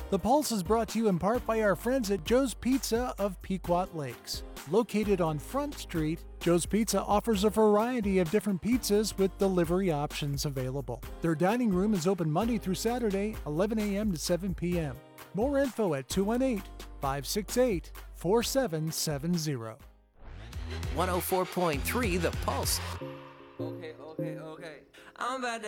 The Pulse is brought to you in part by our friends at Joe's Pizza of Pequot Lakes. Located on Front Street, Joe's Pizza offers a variety of different pizzas with delivery options available. Their dining room is open Monday through Saturday, 11 a.m. to 7 p.m. More info at 218-568-4770. 104.3 The Pulse. Okay. I'm about to